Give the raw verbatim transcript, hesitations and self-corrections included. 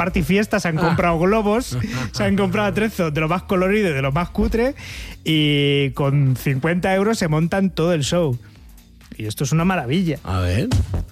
Party Fiesta se han comprado globos, se han comprado atrezos de lo más colorido y de lo más cutre, y con cincuenta euros se montan todo el show. Y esto es una maravilla. A ver.